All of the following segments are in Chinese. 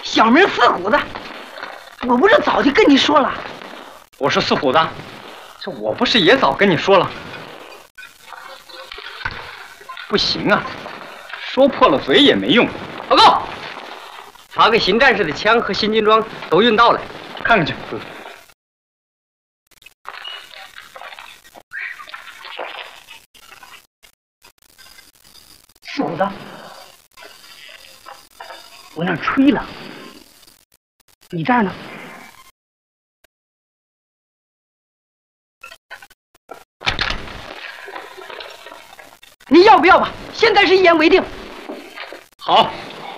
小名四虎子，我不是早就跟你说了？ 我说四虎子，这我不是也早跟你说了？不行啊，说破了嘴也没用。 报告，发给新战士的枪和新军装都运到了， 看看去。 四虎子，我那儿吹了，你这儿呢？你要不要吧？现在是一言为定。 好，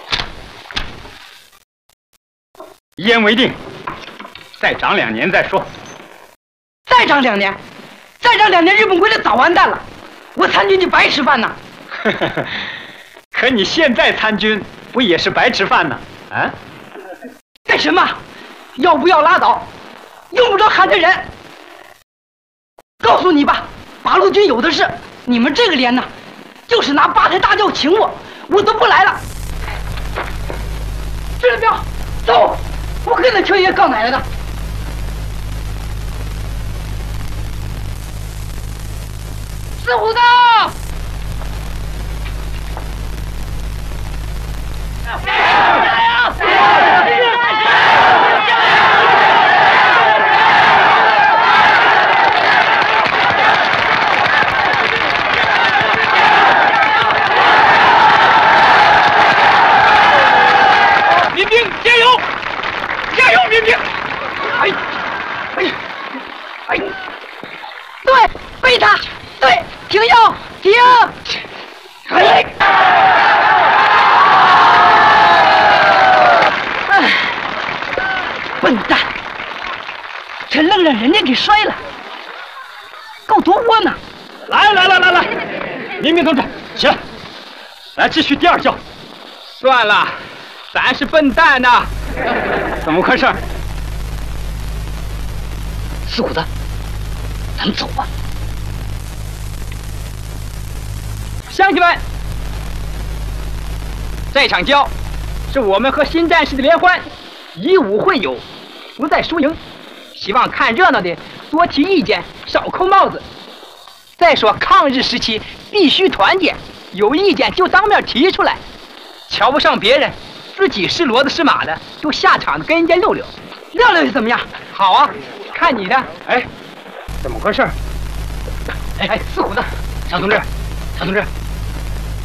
一言为定。再长2年再说。 再长2年，再长2年，日本鬼子早完蛋了，我参军就白吃饭呐。 可你现在参军不也是白吃饭呢？啊？ 干什么？要不要拉倒？用不着喊着人。告诉你吧，八路军有的是，你们这个连呢，就是拿8抬大轿请我，我都不来了。知了彪，走，不跟那邱爷告奶奶的。四虎子。 民兵加油！加油，民兵！ 对，背他，对，停腰，停！哎！笨蛋，这愣让人家给摔了，够多窝囊！ 来，民兵同志，起来，来继续第2教。 算了，咱是笨蛋呐。 怎么回事？ 四虎子，咱们走吧。 乡亲们，这场交是我们和新战士的联欢，以武会友，不在输赢。希望看热闹的多提意见，少扣帽子。再说抗日时期必须团结，有意见就当面提出来，瞧不上别人，自己是骡子是马的，就下场的跟人家溜溜。 溜溜又怎么样？ 好啊，看你的。 哎，怎么回事？ 哎，四虎子， 常同志，